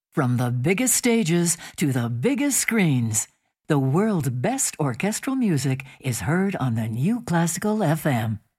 From the biggest stages to the biggest screens, the world's best orchestral music is heard on the New Classical FM.